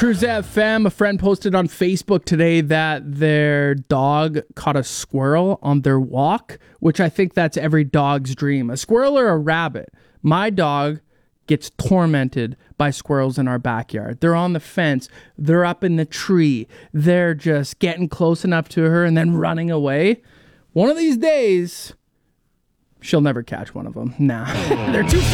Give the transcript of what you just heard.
Cruise FM, a friend posted on Facebook today that their dog caught a squirrel on their walk, which I think that's every dog's dream. A squirrel or a rabbit. My dog gets tormented by squirrels in our backyard. They're on the fence. They're up in the tree. They're just getting close enough to her and then running away. One of these days, she'll never catch one of them. Nah, they're too fast.